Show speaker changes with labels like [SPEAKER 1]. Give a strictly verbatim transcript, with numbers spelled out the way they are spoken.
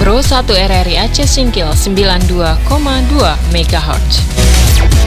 [SPEAKER 1] Pro satu R R I Aceh Singkil sembilan puluh dua koma dua megahertz.